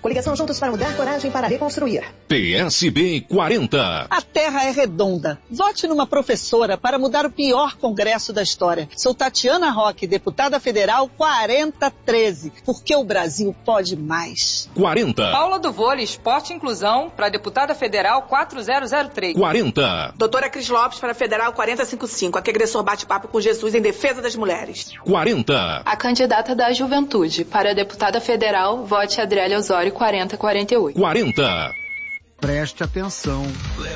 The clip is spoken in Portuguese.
Coligação Juntos para Mudar, Coragem para Reconstruir. PSB 40. A terra é redonda. Vote numa professora para mudar o pior congresso da história. Sou Tatiana Roque, deputada federal 4013. Porque o Brasil pode mais. 40. Paula do Vôlei, Esporte e Inclusão para deputada federal 4003. 40. Doutora Cris Lopes para federal 4055. Aqui agressor bate-papo com Jesus em defesa das mulheres. 40. A candidata da Juventude para deputada federal, vote Adriele Osório 4048. 40. Preste atenção.